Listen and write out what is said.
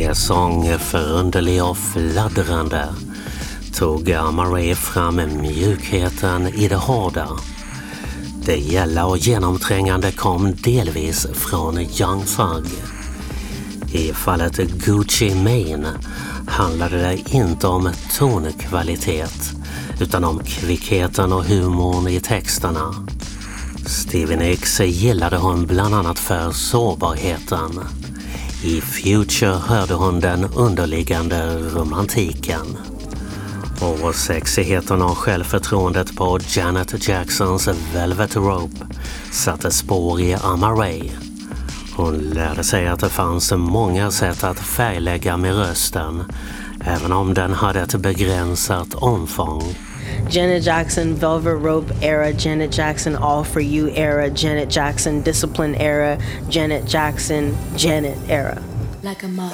Med sång förunderlig och fladdrande tog Amaray fram mjukheten i det hårda. Det gälla och genomträngande kom delvis från Young Thug. I fallet Gucci Mane handlade det inte om tonkvalitet utan om kvickheten och humorn i texterna. Stevie Nicks gillade hon bland annat för sårbarheten. I Future hörde hon den underliggande romantiken. Och sexigheten och självförtroendet på Janet Jacksons Velvet Rope satte spår i Amaray. Hon lärde sig att det fanns många sätt att färglägga med rösten, även om den hade ett begränsat omfång. Janet Jackson, Velvet Rope era, Janet Jackson, All For You era, Janet Jackson, Discipline era, Janet Jackson, Janet era. Like a moth